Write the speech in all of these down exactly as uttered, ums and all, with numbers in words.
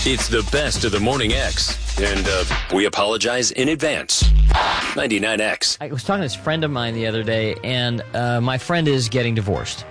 It's the best of the Morning X, and uh, we apologize in advance. ninety-nine X. I was talking to this friend of mine the other day, and uh, my friend is getting divorced.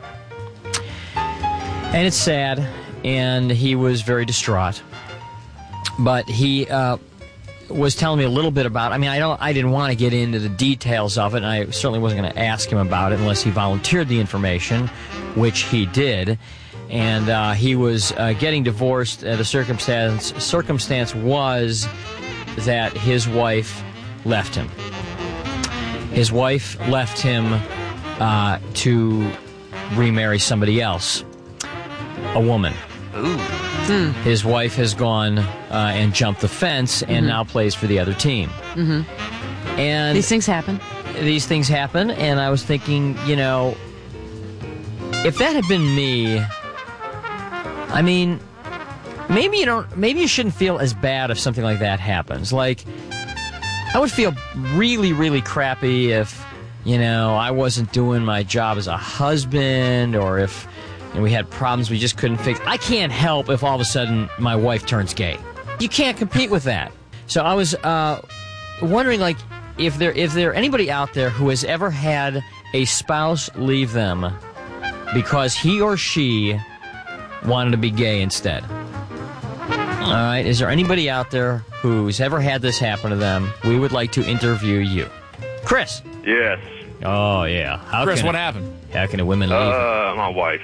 And it's sad, and he was very distraught. But he uh, was telling me a little bit about. I mean, I don't. I didn't want to get into the details of it, and I certainly wasn't going to ask him about it unless he volunteered the information, which he did. And uh, he was uh, getting divorced. Uh, the circumstance circumstance was that his wife left him. His wife left him uh, to remarry somebody else, a woman. Ooh. Hmm. His wife has gone uh, and jumped the fence and Mm-hmm. now plays for the other team. Mm-hmm. And These things happen. These things happen, and I was thinking, you know, if that had been me, I mean, maybe you don't. Maybe you shouldn't feel as bad if something like that happens. Like, I would feel really, really crappy if, you know, I wasn't doing my job as a husband, or if you know, we had problems we just couldn't fix. I can't help if all of a sudden my wife turns gay. You can't compete with that. So I was uh, wondering, like, if there if there anybody out there who has ever had a spouse leave them because he or she wanted to be gay instead. All right, is there anybody out there who's ever had this happen to them? We would like to interview you. Chris. Yes. Oh, yeah. How Chris, can what a, happened? How can a woman leave? Uh, my wife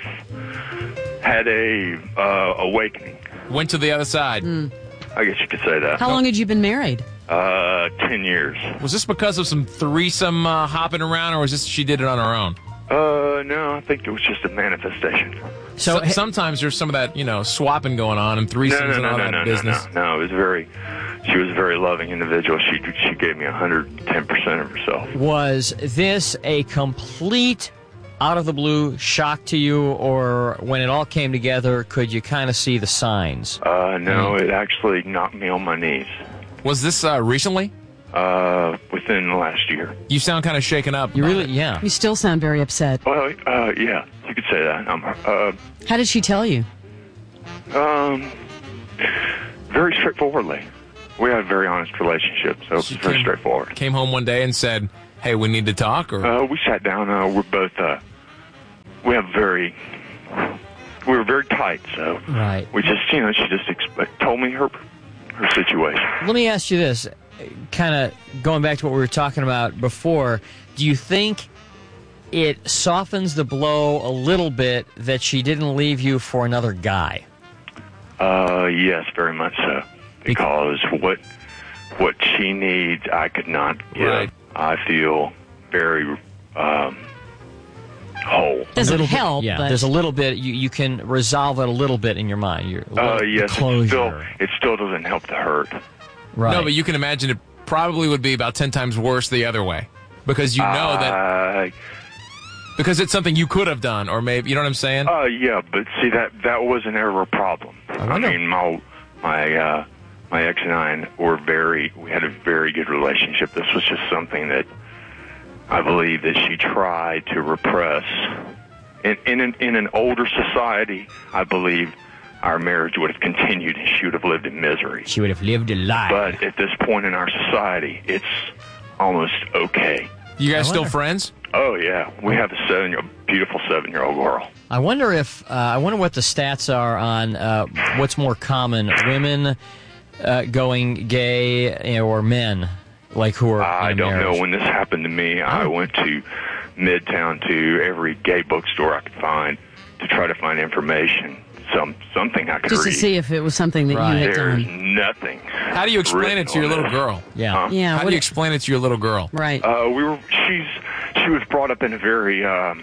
had a uh, awakening. Went to the other side. Mm. I guess you could say that. How long had you been married? Uh, ten years. Was this because of some threesome uh, hopping around, or was this she did it on her own? Uh, no, I think it was just a manifestation. So, so sometimes there's some of that, you know, swapping going on and threesomes no, no, and no, all no, that no, business. No, no, no. It was very. She was a very loving individual. She she gave me one hundred ten percent of herself. Was this a complete out-of-the-blue shock to you, or when it all came together, could you kind of see the signs? Uh, no, it actually knocked me on my knees. Was this uh, recently? Uh, within the last year. You sound kind of shaken up. You really, yeah. You still sound very upset. Well, uh, yeah, you could say that. Um, uh, How did she tell you? um, very straightforwardly. We had a very honest relationship, so it was She very came- straightforward. Came home one day and said, "Hey, we need to talk." Or Uh, we sat down. Uh, we're both. Uh, we have very. We were very tight, so Right. we just, you know, she just exp- told me her her situation. Let me ask you this, kind of going back to what we were talking about before, do you think it softens the blow a little bit that she didn't leave you for another guy? Uh, yes, very much so. Because what what she needs, I could not give. Right. I feel very um, whole. Doesn't little bit- help, yeah, but there's a little bit, you, you can resolve it a little bit in your mind. Your Uh, little- yes, it closure. still it still doesn't help the hurt. Right. No, but you can imagine it probably would be about ten times worse the other way, because you know that Uh, because it's something you could have done, or maybe you know what I'm saying. Uh, yeah, but see that that wasn't ever a problem. I, wonder- mean, my my uh, my ex and I were very we had a very good relationship. This was just something that I believe that she tried to repress. In in an, in an older society, I believe our marriage would have continued, and she would have lived in misery. She would have lived a lie. But at this point in our society, it's almost okay. You guys I still wonder- friends? Oh yeah, we have a seven year beautiful seven year old girl. I wonder if uh, I wonder what the stats are on uh, what's more common: women uh, going gay, you know, or men like who are. I in a don't marriage. know. When this happened to me, I went to Midtown to every gay bookstore I could find to try to find information, some something I could just read. to see if it was something that Right. you had There's done. nothing. How do you explain it to your written little on girl? Yeah. Huh? Yeah. How what do you it- explain it to your little girl? right. this. Uh, we were. She's. She was brought up in a very. Um,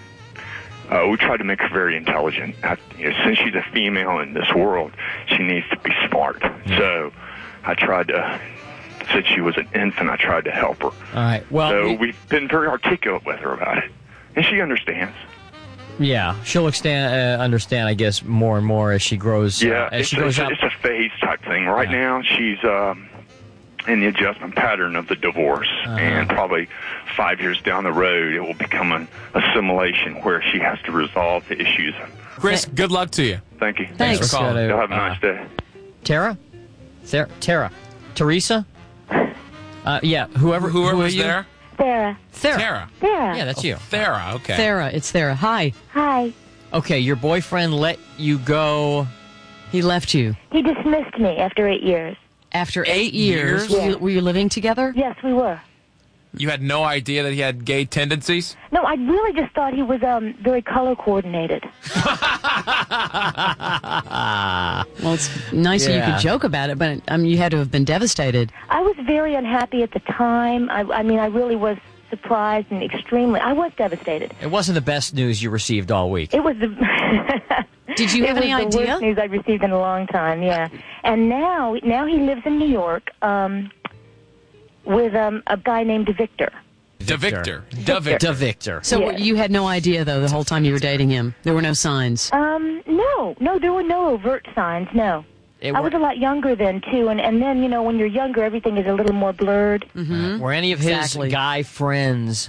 uh, we tried to make her very intelligent. I, you know, since she's a female in this world, she needs to be smart. So, I tried to. Since she was an infant, I tried to help her. All right. Well, So we- we've been very articulate with her about it, and she understands. yeah, she'll extend, uh, understand, I guess, more and more as she grows. Yeah, uh, as it's, she grows it's, up. it's a phase type thing. Right Yeah. now, she's um, in the adjustment pattern of the divorce, Uh-huh. and probably five years down the road, it will become an assimilation where she has to resolve the issues. Chris, good luck to you. Thank you. Thanks. for calling. Let's go to, Y'all have a uh, nice day. Tara? Ther- Tara. Teresa? Uh, yeah, whoever, Whoever who are was you? there? Sarah. Thera. Tara. Sarah. Yeah, that's you. Thera, okay. Thera, it's Thera. Hi. Hi. Okay, your boyfriend let you go. He left you He dismissed me after eight years. after eight, Eight years. years? Were, you, were you living together? Yes, we were. You had no idea that he had gay tendencies? No, I really just thought he was um very color coordinated. Well, it's nice that you Yeah. could joke about it, but um, you had to have been devastated. I was very unhappy at the time. I, I mean, I really was surprised and extremely. I was devastated. It wasn't the best news you received all week. It was the. Did you have it any was the idea? worst news I've received in a long time. Yeah, and now now he lives in New York um, with um, a guy named Victor. Da Victor. Da De Victor. Victor. So Yeah. you had no idea, though, the whole time you were dating him? There were no signs? Um, no, no, there were no overt signs. No. It I was were, a lot younger then too, and and then you know when you're younger, everything is a little more blurred. were any of his Exactly. guy friends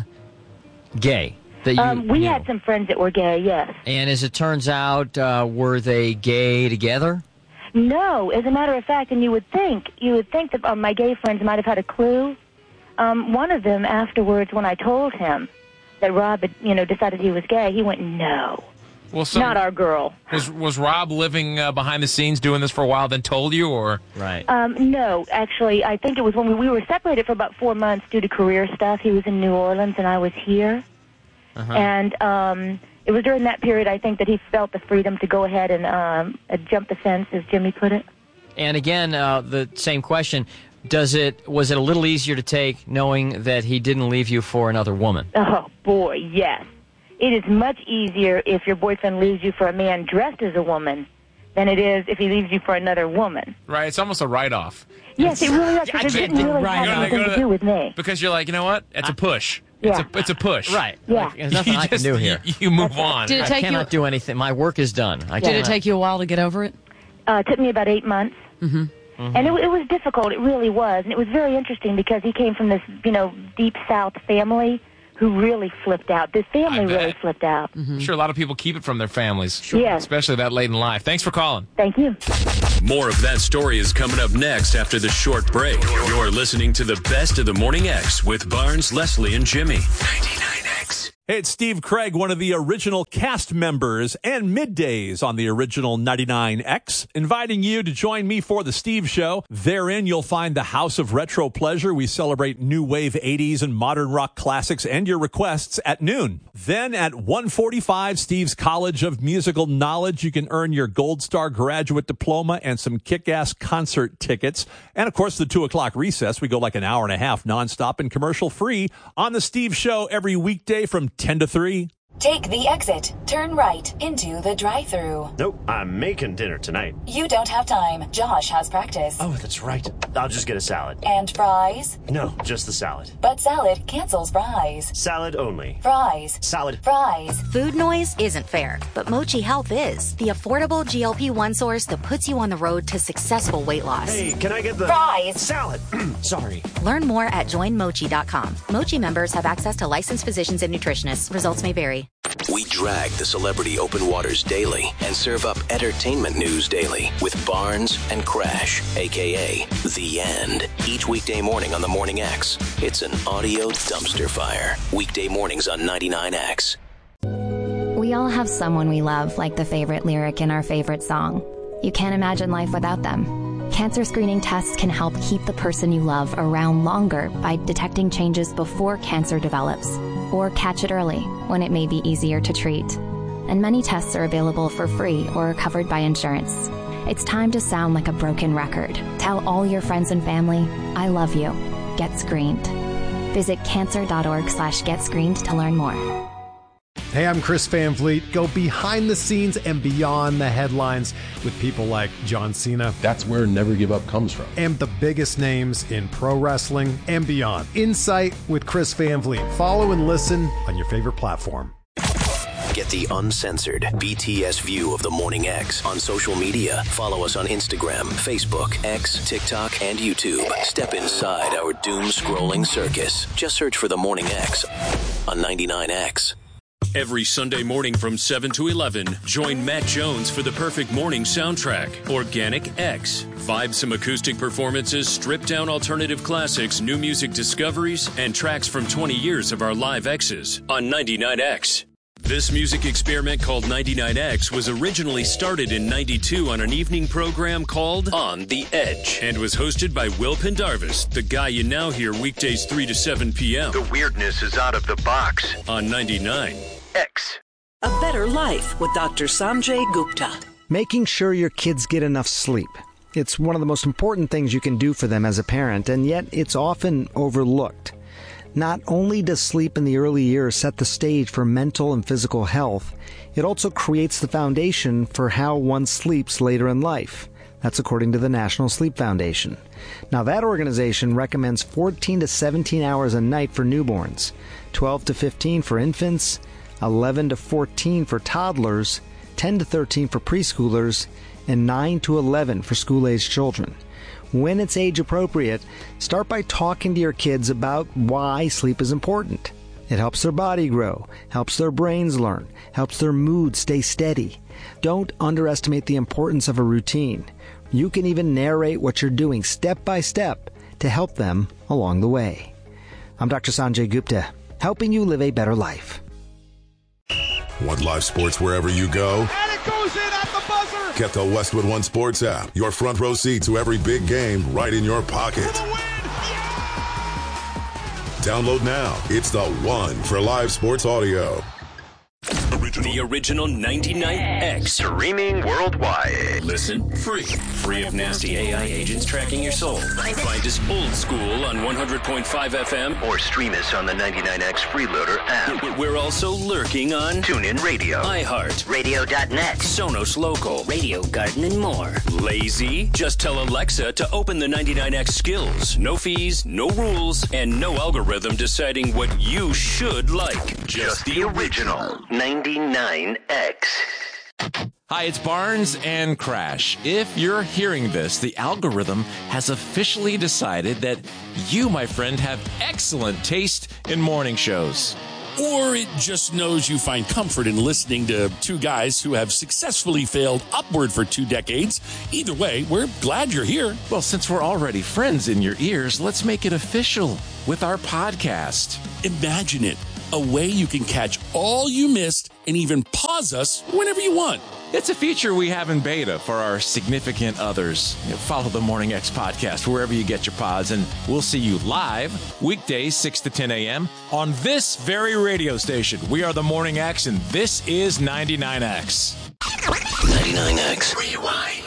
gay? That you Um, we knew? had some friends that were gay. Yes. And as it turns out, uh, were they gay together? No, as a matter of fact, and you would think you would think that um, my gay friends might have had a clue. Um, one of them afterwards, when I told him that Rob had, you know, decided he was gay, he went, "No, Well, some, not our girl." was was Rob living uh, behind the scenes doing this for a while, then told you, or Right. Um, no, actually, I think it was when we, we were separated for about four months due to career stuff. He was in New Orleans and I was here. Uh-huh. And um, it was during that period, I think, that he felt the freedom to go ahead and um, uh, jump the fence, as Jimmy put it. And again, uh, the same question: Does it was it a little easier to take knowing that he didn't leave you for another woman? Oh, boy, yes. It is much easier if your boyfriend leaves you for a man dressed as a woman than it is if he leaves you for another woman. right? It's almost a write-off. Yes, it really is, I because it bet- didn't really right have You're gonna anything go to to do the- with me. Because you're like, you know what? It's a push. Yeah. It's a it's a push. Right. Yeah. Like, there's nothing You I can just- do here. You, you move on. Did it I take cannot you? do anything. My work is done. I Did it cannot- take you a while to get over it? Uh, it took me about eight months. Mm-hmm. And it, it was difficult. It really was. And it was very interesting because he came from this, you know, deep South family who really flipped out. This family I bet. really flipped out. I'm sure a lot of people keep it from their families. Sure. Yes. Especially that late in life. Thanks for calling. Thank you. More of that story is coming up next after the short break. You're listening to the best of the Morning X with Barnes, Leslie, and Jimmy. ninety-nine X. Hey, it's Steve Craig, one of the original cast members and middays on the original ninety-nine X, inviting you to join me for the Steve Show. Therein, you'll find the House of Retro Pleasure. We celebrate new wave eighties and modern rock classics and your requests at noon. Then at one forty-five, Steve's College of Musical Knowledge. You can earn your Gold Star graduate diploma and some kick-ass concert tickets. And, of course, the two o'clock recess. We go like an hour and a half nonstop and commercial-free on the Steve Show every weekday from ten to three. Take the exit. Turn right into the drive-thru. Nope, I'm making dinner tonight. You don't have time. Josh has practice. Oh, that's right. I'll just get a salad. And fries? No, just the salad. But salad cancels fries. Salad only. Fries. Salad. Fries. Food noise isn't fair, but Mochi Health is. The affordable G L P one source that puts you on the road to successful weight loss. Hey, can I get the Fries. salad? Sorry. Learn more at join mochi dot com. Mochi members have access to licensed physicians and nutritionists. Results may vary. We drag the celebrity open waters daily and serve up entertainment news daily with Barnes and Crash, a k a. The End. Each weekday morning on the Morning X. It's an audio dumpster fire. Weekday mornings on ninety-nine X. We all have someone we love, like the favorite lyric in our favorite song. You can't imagine life without them. Cancer screening tests can help keep the person you love around longer by detecting changes before cancer develops, or catch it early when it may be easier to treat. And many tests are available for free or are covered by insurance. It's time to sound like a broken record. Tell all your friends and family, I love you. Get screened. Visit cancer.org slash get screened to learn more. Hey, I'm Chris Van Vliet. Go behind the scenes and beyond the headlines with people like John Cena. That's where Never Give Up comes from. And the biggest names in pro wrestling and beyond. Insight with Chris Van Vliet. Follow and listen on your favorite platform. Get the uncensored B T S view of the Morning X on social media. Follow us on Instagram, Facebook, X, TikTok, and YouTube. Step inside our doom-scrolling circus. Just search for the Morning X on ninety-nine X. Every Sunday morning from seven to eleven, join Matt Jones for the perfect morning soundtrack, Organic X. Vibe some acoustic performances, stripped down alternative classics, new music discoveries, and tracks from twenty years of our live X's on ninety-nine X. This music experiment called ninety-nine X was originally started in ninety-two on an evening program called On the Edge and was hosted by Will Pendarvis, the guy you now hear weekdays three to seven p.m. The weirdness is out of the box. On ninety-nine X. A better life with Doctor Sanjay Gupta. Making sure your kids get enough sleep. It's one of the most important things you can do for them as a parent, and yet it's often overlooked. Not only does sleep in the early years set the stage for mental and physical health, it also creates the foundation for how one sleeps later in life. That's according to the National Sleep Foundation. Now, that organization recommends fourteen to seventeen hours a night for newborns, twelve to fifteen for infants, eleven to fourteen for toddlers, ten to thirteen for preschoolers, and nine to eleven for school-aged children. When it's age appropriate, start by talking to your kids about why sleep is important. It helps their body grow, helps their brains learn, helps their mood stay steady. Don't underestimate the importance of a routine. You can even narrate what you're doing step by step to help them along the way. I'm Doctor Sanjay Gupta, helping you live a better life. Want live sports wherever you go? And it goes in at the buzzer! Get the Westwood One Sports app. Your front row seat to every big game right in your pocket. Download now. It's the one for live sports audio. The original ninety-nine X. Streaming worldwide. Listen free. Free of nasty A I agents tracking your soul. Find us old school on one hundred point five F M. Or stream us on the ninety-nine X Freeloader app. We're also lurking on TuneIn Radio, iHeart, Radio dot net, Sonos Local, Radio Garden, and more. Lazy? Just tell Alexa to open the ninety-nine X skills. No fees, no rules, and no algorithm deciding what you should like. Just, Just the original ninety-nine X. Hi, it's Barnes and Crash. If you're hearing this, the algorithm has officially decided that you, my friend, have excellent taste in morning shows. Or it just knows you find comfort in listening to two guys who have successfully failed upward for two decades. Either way, we're glad you're here. Well, since we're already friends in your ears, let's make it official with our podcast. Imagine it. A way you can catch all you missed and even pause us whenever you want. It's a feature we have in beta for our significant others. You know, follow the Morning X podcast wherever you get your pods, and we'll see you live weekdays six to ten a.m. on this very radio station. We are the Morning X, and this is ninety-nine X. ninety-nine X. Rewind.